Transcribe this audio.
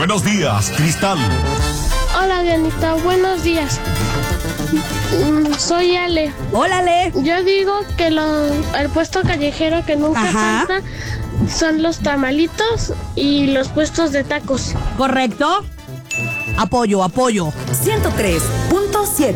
Buenos días, Cristal. Hola, Dianita, buenos días. Soy Ale. Hola, Ale. Yo digo que el puesto callejero que nunca falta son los tamalitos y los puestos de tacos. ¿Correcto? Apoyo. 103.7